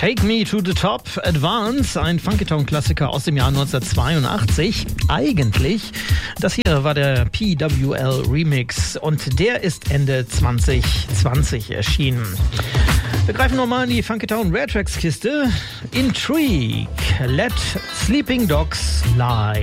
Take Me to the Top, Advance, ein Funky-Town-Klassiker aus dem Jahr 1982. Eigentlich, das hier war der PWL-Remix und der ist Ende 2020 erschienen. Wir greifen nochmal in die Funky-Town Rare Tracks Kiste. Intrigue, Let Sleeping Dogs Lie.